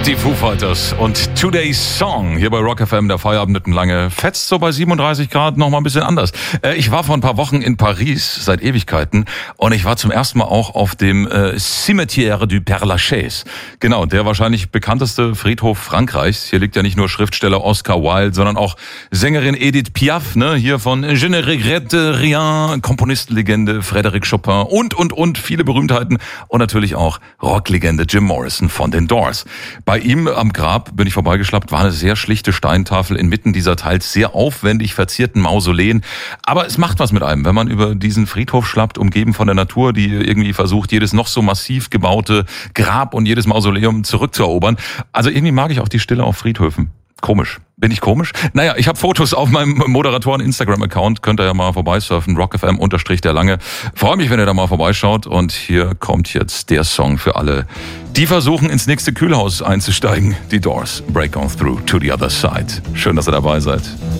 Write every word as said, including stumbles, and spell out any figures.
Die Foo Fighters und Today's Song hier bei Rock F M, der Feierabend mitten lange. Fetzt so bei siebenunddreißig Grad noch mal ein bisschen anders. Äh, ich war vor ein paar Wochen in Paris, seit Ewigkeiten, und ich war zum ersten Mal auch auf dem äh, Cimetière du Père Lachaise. Genau, der wahrscheinlich bekannteste Friedhof Frankreichs. Hier liegt ja nicht nur Schriftsteller Oscar Wilde, sondern auch Sängerin Edith Piaf, ne, hier von Je ne regrette rien, Komponistenlegende Frédéric Chopin und, und, und, viele Berühmtheiten und natürlich auch Rocklegende Jim Morrison von den Doors. Bei ihm am Grab bin ich vorbeigeschlappt, war eine sehr schlichte Steintafel inmitten dieser teils sehr aufwendig verzierten Mausoleen. Aber es macht was mit einem, wenn man über diesen Friedhof schlappt, umgeben von der Natur, die irgendwie versucht, jedes noch so massiv gebaute Grab und jedes Mausoleum zurückzuerobern. Also irgendwie mag ich auch die Stille auf Friedhöfen. Komisch. Bin ich komisch? Naja, ich habe Fotos auf meinem Moderatoren-Instagram-Account. Könnt ihr ja mal vorbeisurfen. rockfm unterstrich der Lange. Freue mich, wenn ihr da mal vorbeischaut. Und hier kommt jetzt der Song für alle, die versuchen, ins nächste Kühlhaus einzusteigen. Die Doors, Break On Through to the Other Side. Schön, dass ihr dabei seid.